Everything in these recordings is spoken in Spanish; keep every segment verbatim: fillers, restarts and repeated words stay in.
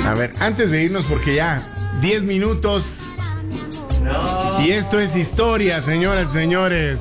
A ver, antes de irnos, porque ya diez minutos. No. Y esto es historia, señoras y señores.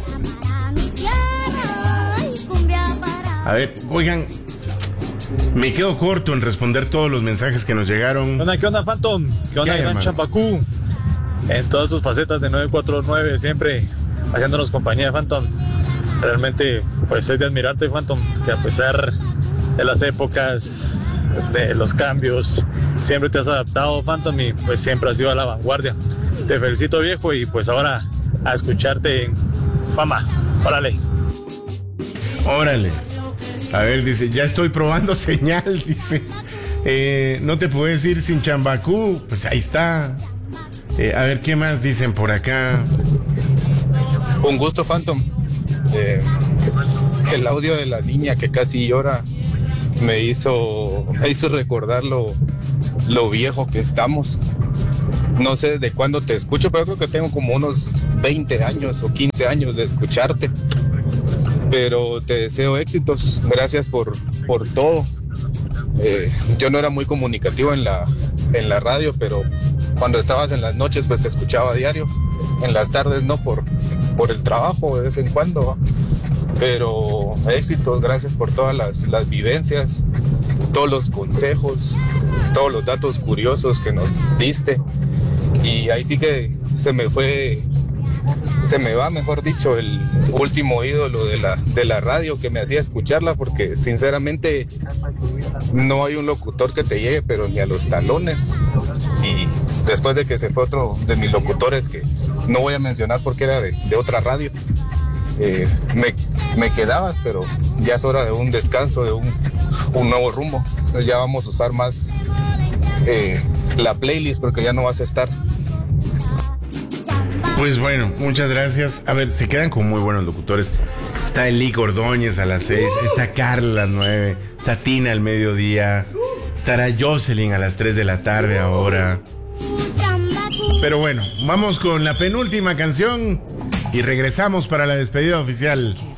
A ver, oigan, me quedo corto en responder todos los mensajes que nos llegaron. ¿Qué onda, qué onda, Phantom? ¿Qué onda, Gran Champacú? En todas sus facetas de nueve cuatro nueve, siempre haciéndonos compañía, Phantom. Realmente, pues es de admirarte, Phantom, que a pesar de las épocas, de los cambios, siempre te has adaptado, Phantom, y pues siempre has sido a la vanguardia. Te felicito, viejo, y pues ahora a escucharte en Fama. Órale. Órale. A ver, dice, ya estoy probando señal, dice. Eh, no te puedes ir sin Chambacú. Pues ahí está. Eh, a ver, ¿qué más dicen por acá? Un gusto, Phantom. Eh, el audio de la niña que casi llora me hizo, me hizo recordar lo, lo viejo que estamos. No sé desde cuándo te escucho, pero creo que tengo como unos veinte años o quince años de escucharte. Pero te deseo éxitos. Gracias por, por todo. Eh, yo no era muy comunicativo en la, en la radio, pero cuando estabas en las noches pues te escuchaba a diario. En las tardes no, por, por el trabajo de vez en cuando, ¿va? Pero éxitos, gracias por todas las, las vivencias, todos los consejos, todos los datos curiosos que nos diste. Y ahí sí que se me fue, se me va, mejor dicho, el último ídolo de la, de la radio que me hacía escucharla, porque sinceramente no hay un locutor que te llegue, pero ni a los talones. Y después de que se fue otro de mis locutores, que no voy a mencionar porque era de, de otra radio, eh, me, me quedabas, pero ya es hora de un descanso, de un, un nuevo rumbo. Entonces ya vamos a usar más eh, la playlist, porque ya no vas a estar. Pues bueno, muchas gracias. A ver, se quedan con muy buenos locutores. Está Elic Ordóñez a las seis, está Carla a las nueve, está Tina al mediodía, estará Jocelyn a las tres de la tarde ahora. Pero bueno, vamos con la penúltima canción y regresamos para la despedida oficial.